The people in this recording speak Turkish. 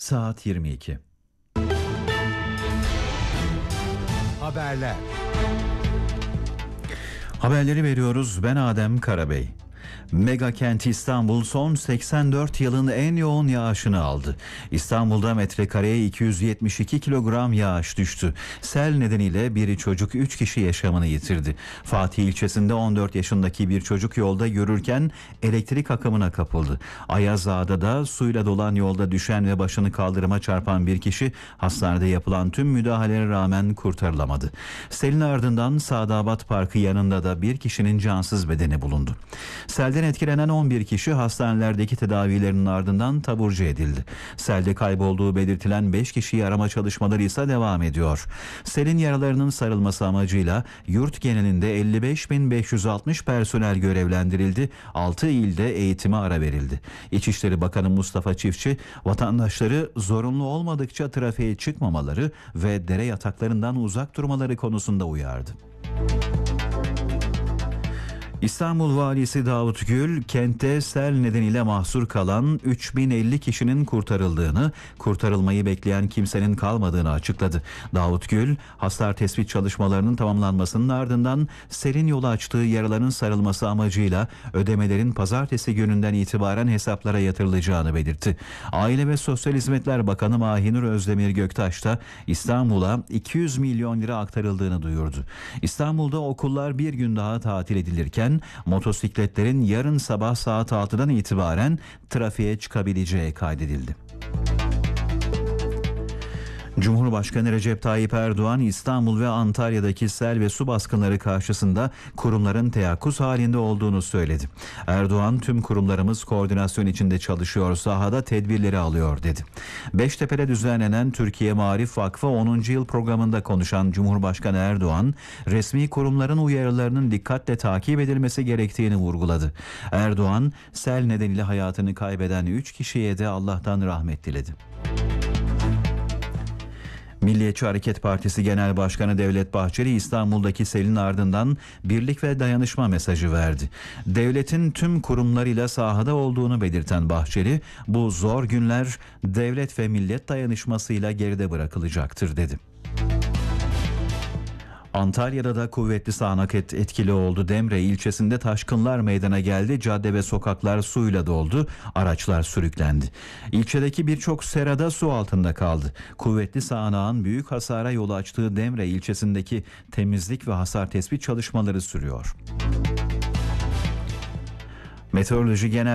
Saat 22. Haberler. Haberleri veriyoruz. Ben Adem Karabey. Mega kent İstanbul son 84 yılın en yoğun yağışını aldı. İstanbul'da metrekareye 272 kilogram yağış düştü. Sel nedeniyle bir çocuk 3 kişi yaşamını yitirdi. Fatih ilçesinde 14 yaşındaki bir çocuk yolda yürürken elektrik akımına kapıldı. Ayazağa'da da suyla dolan yolda düşen ve başını kaldırıma çarpan bir kişi hastanede yapılan tüm müdahalelere rağmen kurtarılamadı. Selin ardından Sadabat Parkı yanında da bir kişinin cansız bedeni bulundu. Selden etkilenen 11 kişi hastanelerdeki tedavilerinin ardından taburcu edildi. Selde kaybolduğu belirtilen 5 kişiyi arama çalışmaları ise devam ediyor. Selin yaralarının sarılması amacıyla yurt genelinde 55.560 personel görevlendirildi. 6 ilde eğitime ara verildi. İçişleri Bakanı Mustafa Çiftçi, vatandaşları zorunlu olmadıkça trafiğe çıkmamaları ve dere yataklarından uzak durmaları konusunda uyardı. İstanbul Valisi Davut Gül, kentte sel nedeniyle mahsur kalan 3050 kişinin kurtarıldığını, kurtarılmayı bekleyen kimsenin kalmadığını açıkladı. Davut Gül, hasar tespit çalışmalarının tamamlanmasının ardından selin yolu açtığı yaraların sarılması amacıyla ödemelerin pazartesi gününden itibaren hesaplara yatırılacağını belirtti. Aile ve Sosyal Hizmetler Bakanı Mahinur Özdemir Göktaş da İstanbul'a 200 milyon lira aktarıldığını duyurdu. İstanbul'da okullar bir gün daha tatil edilirken motosikletlerin yarın sabah saat 6'dan itibaren trafiğe çıkabileceği kaydedildi. Cumhurbaşkanı Recep Tayyip Erdoğan, İstanbul ve Antalya'daki sel ve su baskınları karşısında kurumların teyakkuz halinde olduğunu söyledi. Erdoğan, tüm kurumlarımız koordinasyon içinde çalışıyor, sahada tedbirleri alıyor dedi. Beştepe'de düzenlenen Türkiye Maarif Vakfı 10. yıl programında konuşan Cumhurbaşkanı Erdoğan, resmi kurumların uyarılarının dikkatle takip edilmesi gerektiğini vurguladı. Erdoğan, sel nedeniyle hayatını kaybeden 3 kişiye de Allah'tan rahmet diledi. Milliyetçi Hareket Partisi Genel Başkanı Devlet Bahçeli, İstanbul'daki selin ardından birlik ve dayanışma mesajı verdi. Devletin tüm kurumlarıyla sahada olduğunu belirten Bahçeli, bu zor günler devlet ve millet dayanışmasıyla geride bırakılacaktır dedi. Antalya'da da kuvvetli sağanak etkili oldu. Demre ilçesinde taşkınlar meydana geldi. Cadde ve sokaklar suyla doldu. Araçlar sürüklendi. İlçedeki birçok serada su altında kaldı. Kuvvetli sağanağın büyük hasara yol açtığı Demre ilçesindeki temizlik ve hasar tespit çalışmaları sürüyor. Meteoroloji Genel